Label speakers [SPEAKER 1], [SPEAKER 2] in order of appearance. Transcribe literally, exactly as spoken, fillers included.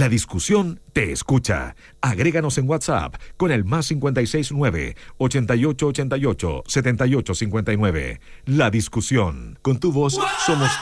[SPEAKER 1] La discusión te escucha. Agréganos en WhatsApp con el más cinco seis nueve, ocho ocho ocho ocho, siete ocho cinco nueve. La discusión. Con tu voz somos